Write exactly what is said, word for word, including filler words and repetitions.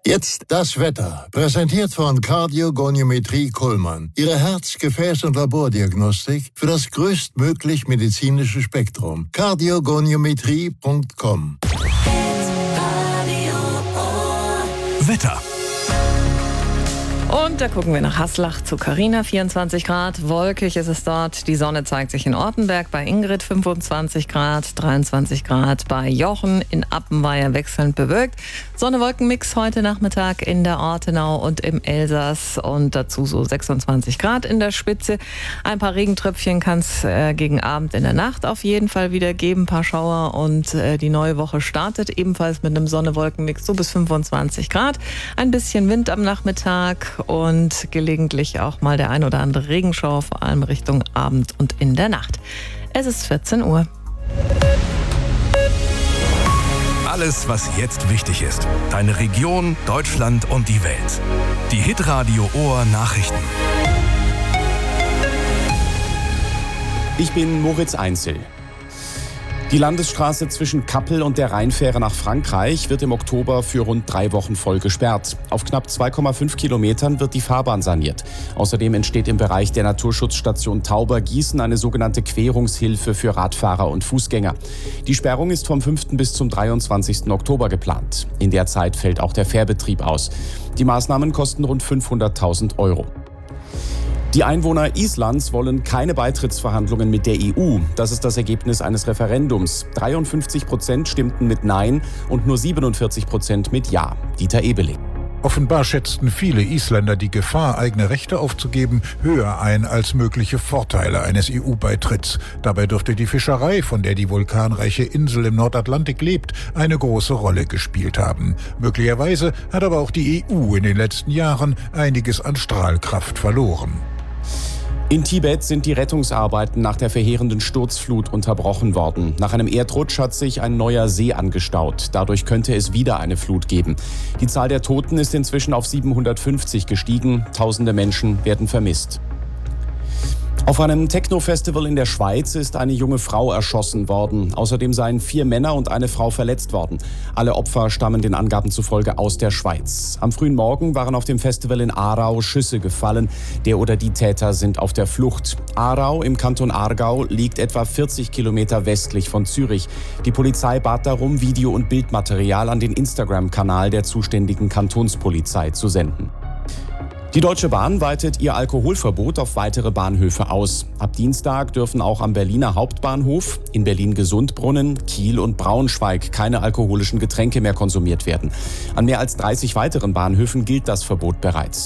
Jetzt das Wetter, präsentiert von Kardiogoniometrie Kuhlmann. Ihre Herz-, Gefäß- und Labordiagnostik für das größtmöglich medizinische Spektrum. kardiogoniometrie punkt com. Wetter. Und da gucken wir nach Haslach zu Carina, vierundzwanzig Grad, wolkig ist es dort. Die Sonne zeigt sich in Ortenberg, bei Ingrid fünfundzwanzig Grad, dreiundzwanzig Grad bei Jochen, in Appenweier wechselnd bewölkt. Sonne-Wolken-Mix heute Nachmittag in der Ortenau und im Elsass und dazu so sechsundzwanzig Grad in der Spitze. Ein paar Regentröpfchen kann es äh, gegen Abend in der Nacht auf jeden Fall wieder geben, ein paar Schauer und äh, die neue Woche startet ebenfalls mit einem Sonne-Wolken-Mix so bis fünfundzwanzig Grad. Ein bisschen Wind am Nachmittag und gelegentlich auch mal der ein oder andere Regenschauer, vor allem Richtung Abend und in der Nacht. Es ist vierzehn Uhr. Alles, was jetzt wichtig ist. Deine Region, Deutschland und die Welt. Die Hitradio Ohr Nachrichten. Ich bin Moritz Einzel. Die Landesstraße zwischen Kappel und der Rheinfähre nach Frankreich wird im Oktober für rund drei Wochen voll gesperrt. Auf knapp zwei Komma fünf Kilometern wird die Fahrbahn saniert. Außerdem entsteht im Bereich der Naturschutzstation Taubergießen eine sogenannte Querungshilfe für Radfahrer und Fußgänger. Die Sperrung ist vom fünften bis zum dreiundzwanzigsten Oktober geplant. In der Zeit fällt auch der Fährbetrieb aus. Die Maßnahmen kosten rund fünfhunderttausend Euro. Die Einwohner Islands wollen keine Beitrittsverhandlungen mit der E U. Das ist das Ergebnis eines Referendums. dreiundfünfzig Prozent stimmten mit Nein und nur siebenundvierzig Prozent mit Ja. Dieter Ebeling. Offenbar schätzten viele Isländer die Gefahr, eigene Rechte aufzugeben, höher ein als mögliche Vorteile eines E U-Beitritts. Dabei dürfte die Fischerei, von der die vulkanreiche Insel im Nordatlantik lebt, eine große Rolle gespielt haben. Möglicherweise hat aber auch die E U in den letzten Jahren einiges an Strahlkraft verloren. In Tibet sind die Rettungsarbeiten nach der verheerenden Sturzflut unterbrochen worden. Nach einem Erdrutsch hat sich ein neuer See angestaut. Dadurch könnte es wieder eine Flut geben. Die Zahl der Toten ist inzwischen auf siebenhundertfünfzig gestiegen. Tausende Menschen werden vermisst. Auf einem Techno-Festival in der Schweiz ist eine junge Frau erschossen worden. Außerdem seien vier Männer und eine Frau verletzt worden. Alle Opfer stammen den Angaben zufolge aus der Schweiz. Am frühen Morgen waren auf dem Festival in Aarau Schüsse gefallen. Der oder die Täter sind auf der Flucht. Aarau im Kanton Aargau liegt etwa vierzig Kilometer westlich von Zürich. Die Polizei bat darum, Video- und Bildmaterial an den Instagram-Kanal der zuständigen Kantonspolizei zu senden. Die Deutsche Bahn weitet ihr Alkoholverbot auf weitere Bahnhöfe aus. Ab Dienstag dürfen auch am Berliner Hauptbahnhof, in Berlin-Gesundbrunnen, Kiel und Braunschweig keine alkoholischen Getränke mehr konsumiert werden. An mehr als dreißig weiteren Bahnhöfen gilt das Verbot bereits.